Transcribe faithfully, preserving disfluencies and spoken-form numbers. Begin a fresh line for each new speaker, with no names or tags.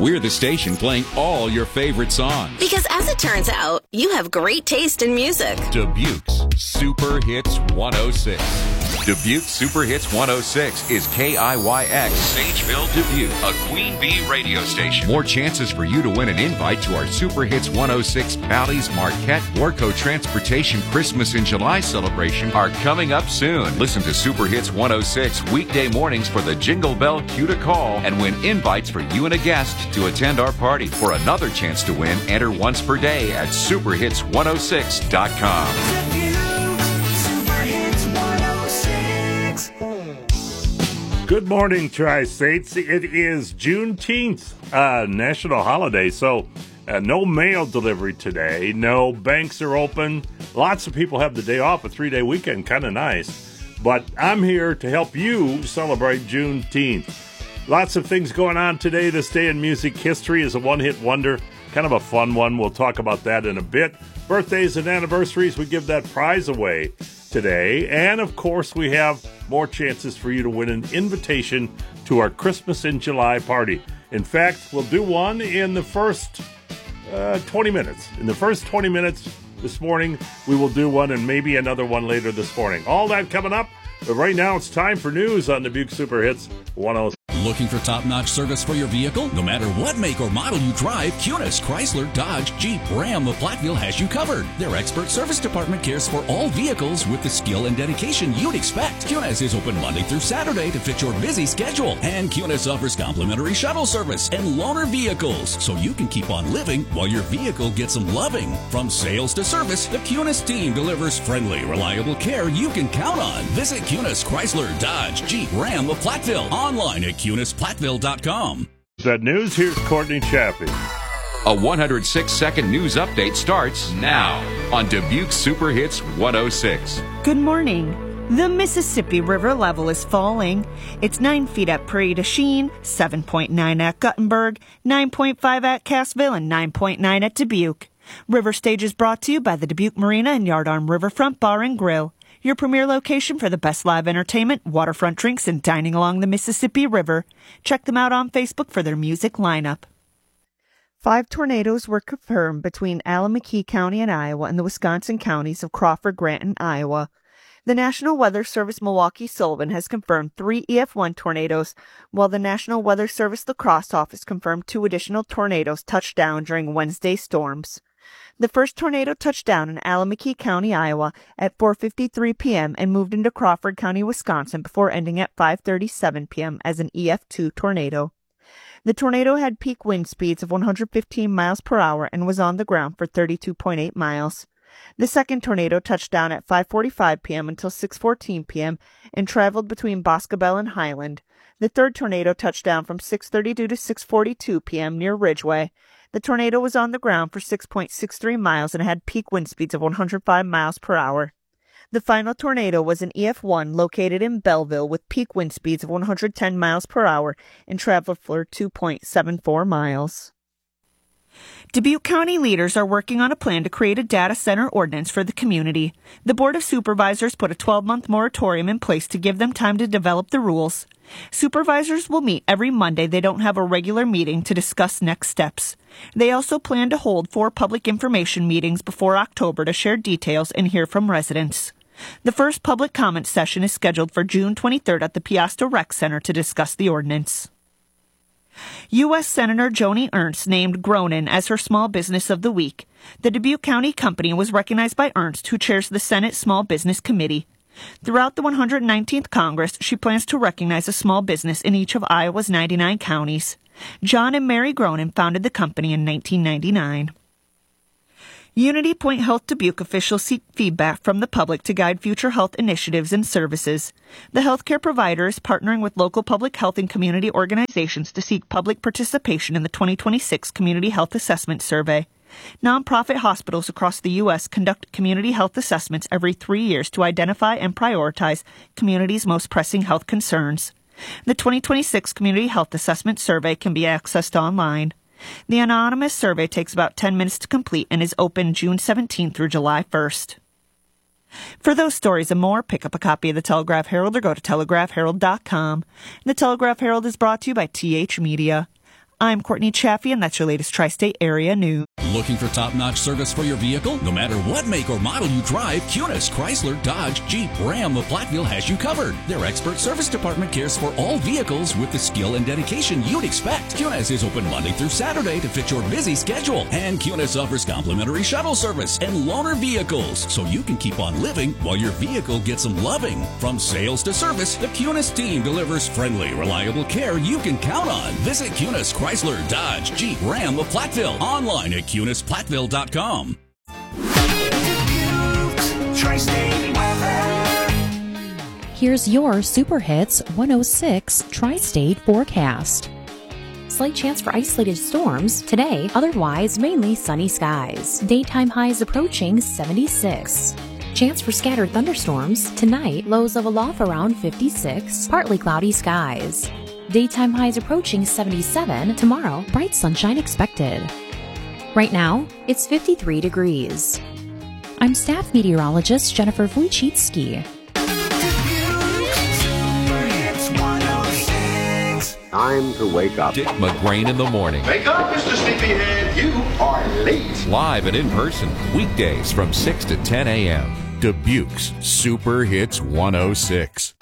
We're the station playing all your favorite songs.
Because as it turns out, you have great taste in music.
Dubuque's Super Hits one oh six. Dubuque Super Hits one oh six is K I Y X, Sageville, Dubuque, a Queen Bee radio station. More chances for you to win an invite to our Super Hits one oh six Bally's Marquette Warco Transportation Christmas in July celebration are coming up soon. Listen to Super Hits one oh six weekday mornings for the Jingle Bell cue to call and win invites for you and a guest to attend our party. For another chance to win, enter once per day at super hits one oh six dot com.
Good morning, Tri-States. It is Juneteenth, uh, national holiday, so uh, no mail delivery today. No banks are open. Lots of people have the day off, a three-day weekend, kind of nice. But I'm here to help you celebrate Juneteenth. Lots of things going on today. This day in music history is a one-hit wonder, kind of a fun one. We'll talk about that in a bit. Birthdays and anniversaries, we give that prize away today. And, of course, we have more chances for you to win an invitation to our Christmas in July party. In fact, we'll do one in the first uh, twenty minutes. In the first twenty minutes this morning, we will do one and maybe another one later this morning. All that coming up. But right now, it's time for news on Dubuque Super Hits one oh six.
Looking for top-notch service for your vehicle? No matter what make or model you drive, Kunis, Chrysler, Dodge, Jeep, Ram of Platteville has you covered. Their expert service department cares for all vehicles with the skill and dedication you'd expect. Kunis is open Monday through Saturday to fit your busy schedule. And Kunis offers complimentary shuttle service and loaner vehicles, so you can keep on living while your vehicle gets some loving. From sales to service, the Kunis team delivers friendly, reliable care you can count on. Visit Kunis, Chrysler, Dodge, Jeep, Ram of Platteville. Online at Kunis Platteville dot com.
That news, here's Courtney Chaffee.
A one hundred six second news update starts now on Dubuque Super Hits one oh six.
Good morning. The Mississippi River level is falling. It's nine feet at Prairie du Chien, seven point nine at Guttenberg, nine point five at Cassville, and nine point nine at Dubuque. River Stage is brought to you by the Dubuque Marina and Yardarm Riverfront Bar and Grill, your premier location for the best live entertainment, waterfront drinks, and dining along the Mississippi River. Check them out on Facebook for their music lineup. Five tornadoes were confirmed between Allamakee County and Iowa and the Wisconsin counties of Crawford, Grant, and Iowa. The National Weather Service Milwaukee Sullivan has confirmed three E F one tornadoes, while the National Weather Service La Crosse office confirmed two additional tornadoes touched down during Wednesday's storms. The first tornado touched down in Allamakee County, Iowa at four fifty-three p.m. and moved into Crawford County, Wisconsin before ending at five thirty-seven p.m. as an E F two tornado. The tornado had peak wind speeds of one hundred fifteen miles per hour and was on the ground for thirty-two point eight miles. The second tornado touched down at five forty-five p.m. until six fourteen p.m. and traveled between Boscobel and Highland. The third tornado touched down from six thirty-two to six forty-two p.m. near Ridgeway. The tornado was on the ground for six point six three miles and had peak wind speeds of one hundred five miles per hour. The final tornado was an E F one located in Belleville with peak wind speeds of one hundred ten miles per hour and traveled for two point seven four miles. Dubuque County leaders are working on a plan to create a data center ordinance for the community. The Board of Supervisors put a twelve-month moratorium in place to give them time to develop the rules. Supervisors will meet every Monday. They don't have a regular meeting to discuss next steps. They also plan to hold four public information meetings before October to share details and hear from residents. The first public comment session is scheduled for June twenty-third at the Piasta Rec Center to discuss the ordinance. U S Senator Joni Ernst named Gronin as her Small Business of the Week. The Dubuque County company was recognized by Ernst, who chairs the Senate Small Business Committee. Throughout the one hundred nineteenth Congress, she plans to recognize a small business in each of Iowa's ninety-nine counties. John and Mary Gronin founded the company in nineteen ninety-nine. Unity Point Health Dubuque officials seek feedback from the public to guide future health initiatives and services. The healthcare provider is partnering with local public health and community organizations to seek public participation in the twenty twenty-six Community Health Assessment Survey. Nonprofit hospitals across the U S conduct community health assessments every three years to identify and prioritize communities' most pressing health concerns. The twenty twenty-six Community Health Assessment Survey can be accessed online. The anonymous survey takes about ten minutes to complete and is open June seventeenth through July first. For those stories and more, pick up a copy of the Telegraph Herald or go to telegraph herald dot com. The Telegraph Herald is brought to you by T H Media. I'm Courtney Chaffee, and that's your latest Tri-State area news.
Looking for top-notch service for your vehicle? No matter what make or model you drive, Kunis, Chrysler, Dodge, Jeep, Ram of Platteville has you covered. Their expert service department cares for all vehicles with the skill and dedication you'd expect. Kunis is open Monday through Saturday to fit your busy schedule. And Kunis offers complimentary shuttle service and loaner vehicles, so you can keep on living while your vehicle gets some loving. From sales to service, the Kunis team delivers friendly, reliable care you can count on. Visit Kunis, Chrysler, Dodge, Jeep, Ram of Platteville. Online at Kunis Platteville dot com.
Here's your Super Hits one oh six Tri-State forecast. Slight chance for isolated storms today, otherwise mainly sunny skies. Daytime highs approaching seventy-six. Chance for scattered thunderstorms tonight, lows of aloft around fifty-six, partly cloudy skies. Daytime highs approaching seventy-seven. Tomorrow, bright sunshine expected. Right now, it's fifty-three degrees. I'm staff meteorologist Jennifer Wojcicki.
Time to wake up.
Dick McGrain in the morning.
Wake up, Mister Sleepyhead. You are late.
Live and in person. Weekdays from six to ten a.m. Dubuque's Super Hits one oh six.